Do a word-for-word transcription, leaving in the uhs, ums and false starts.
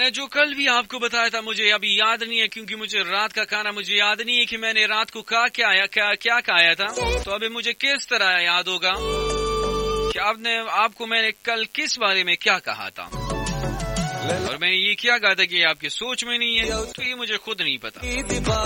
मैं जो कल भी आपको बताया था मुझे अभी याद नहीं है, क्योंकि मुझे रात का खाना मुझे याद नहीं है कि मैंने रात को कहा क्या आया क्या क्या खाया था। तो अभी मुझे किस तरह याद होगा कि आपने आपको मैंने कल किस बारे में क्या कहा था, और मैंने ये क्या कहा था कि आपके सोच में नहीं है, तो ये मुझे खुद नहीं पता।